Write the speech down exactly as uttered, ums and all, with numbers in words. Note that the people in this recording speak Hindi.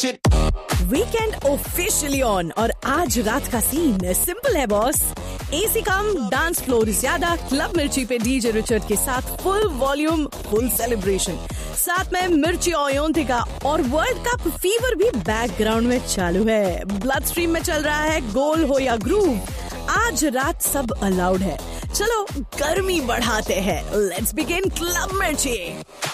वीकेंड ऑफिशियली ऑन और आज रात का सीन सिंपल है बॉस। एसी कम, डांस फ्लोर ज्यादा, क्लब मिर्ची पे डीजे रिचर्ड के साथ फुल वॉल्यूम, फुल सेलिब्रेशन, साथ में मिर्ची ओयोंतिका और वर्ल्ड कप फीवर भी बैकग्राउंड में चालू है। ब्लड स्ट्रीम में चल रहा है, गोल हो या ग्रूव, आज रात सब अलाउड है। चलो गर्मी बढ़ाते हैं, लेट्स बिगिन क्लब मिर्ची।